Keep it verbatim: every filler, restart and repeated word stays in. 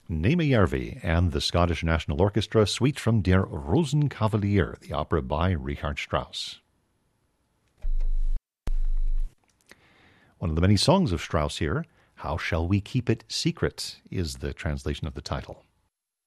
Nijmejärvi and the Scottish National Orchestra, suite from Der Rosenkavalier, the opera by Richard Strauss. One of the many songs of Strauss here, How Shall We Keep It Secret, is the translation of the title.